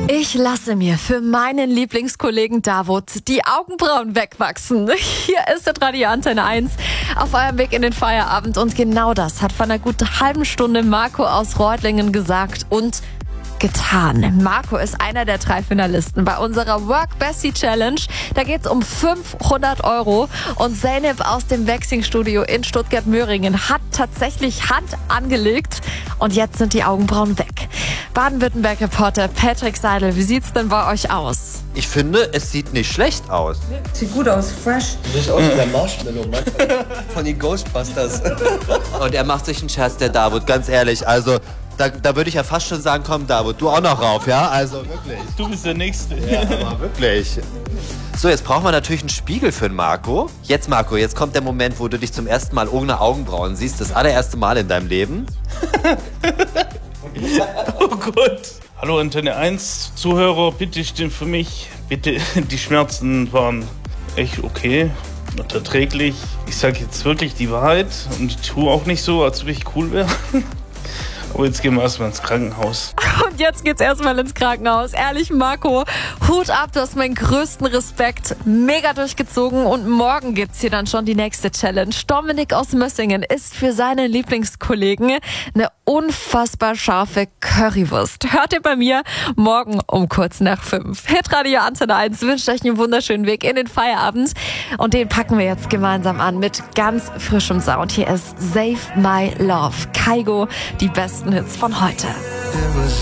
Ich lasse mir für meinen Lieblingskollegen Davut die Augenbrauen wegwachsen. Hier ist der Radio Antenne 1 auf eurem Weg in den Feierabend. Und genau das hat vor einer guten halben Stunde Marco aus Reutlingen gesagt und getan. Marco ist einer der 3 Finalisten bei unserer Work Bessie Challenge. Da geht's um 500 € und Zeynep aus dem Waxing-Studio in Stuttgart-Möhringen hat tatsächlich Hand angelegt und jetzt sind die Augenbrauen weg. Baden-Württemberg-Reporter Patrick Seidel, wie sieht's denn bei euch aus? Ich finde, es sieht nicht schlecht aus. Sieht gut aus, fresh. Du siehst aus wie der Marshmallow, Mann. Von den Ghostbusters. Und er macht sich einen Scherz, der Davut, ganz ehrlich. Also, da würde ich ja fast schon sagen, komm Davut, du auch noch rauf, ja? Also wirklich. Du bist der Nächste. Ja, aber wirklich. So, jetzt brauchen wir natürlich einen Spiegel für den Marco. Jetzt, Marco, jetzt kommt der Moment, wo du dich zum ersten Mal ohne Augenbrauen siehst. Das allererste Mal in deinem Leben. Oh Gott. Hallo Antenne 1 Zuhörer, bitte stimmt für mich. Bitte, die Schmerzen waren echt okay und erträglich. Ich sage jetzt wirklich die Wahrheit und ich tue auch nicht so, als ob ich cool wäre. Aber jetzt gehen wir erstmal ins Krankenhaus. Und jetzt geht's erstmal ins Krankenhaus. Ehrlich, Marco, Hut ab, du hast meinen größten Respekt. Mega durchgezogen und morgen gibt's hier dann schon die nächste Challenge. Dominik aus Mössingen isst für seine Lieblingskollegen eine unfassbar scharfe Currywurst. Hört ihr bei mir morgen um kurz nach 5. Hitradio Antenne 1 wünscht euch einen wunderschönen Weg in den Feierabend. Und den packen wir jetzt gemeinsam an mit ganz frischem Sound. Hier ist Save My Love. Kygo, die besten Hits von heute. It was